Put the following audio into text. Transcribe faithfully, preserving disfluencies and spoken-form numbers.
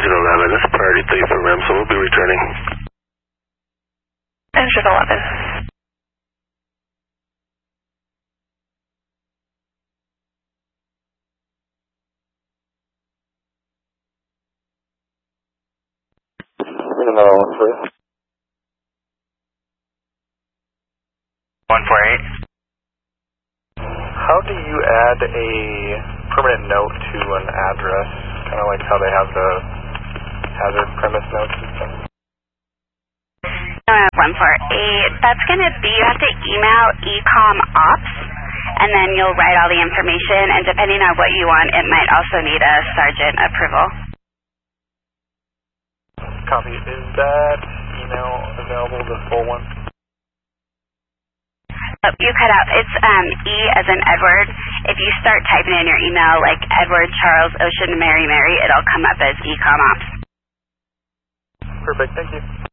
Engine eleven, this is priority three for R E M, so we'll be returning. Engine eleven. Another one, please. one four eight. How do you add a permanent note to an address? Kind of like how they have the hazard premise notes and stuff. Uh, one four eight, that's going to be, you have to email ecom ops, and then you'll write all the information, and depending on what you want, it might also need a sergeant approval. Copy. Is that email available, the full one? Oh, you cut out. It's um, E as in Edward. If you start typing in your email like Edward, Charles, Ocean, Mary, Mary, it'll come up as ecom ops. Perfect. Thank you.